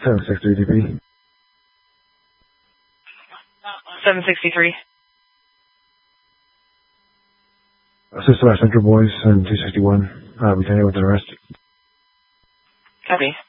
763 DP. 763. Assist West Central Boys and 261. Retaining with an arrest. Copy.